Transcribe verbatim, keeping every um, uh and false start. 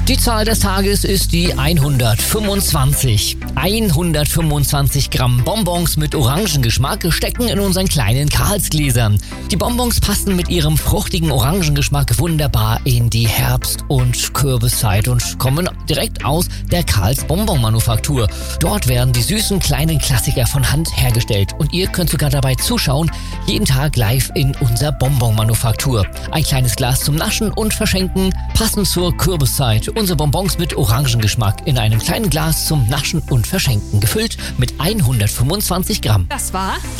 Die Zahl des Tages ist die hundertfünfundzwanzig. hundertfünfundzwanzig Gramm Bonbons mit Orangengeschmack stecken in unseren kleinen Karlsgläsern. Die Bonbons passen mit ihrem fruchtigen Orangengeschmack wunderbar in die Herbst- und Kürbiszeit und kommen direkt aus der Karls Bonbon-Manufaktur. Dort werden die süßen kleinen Klassiker von Hand hergestellt und ihr könnt sogar dabei zuschauen, jeden Tag live in unserer Bonbon-Manufaktur. Ein kleines Glas zum Naschen und Verschenken, passend zur Kürbiszeit. Unsere Bonbons mit Orangengeschmack in einem kleinen Glas zum Naschen und Verschenken, gefüllt mit hundertfünfundzwanzig Gramm. Das war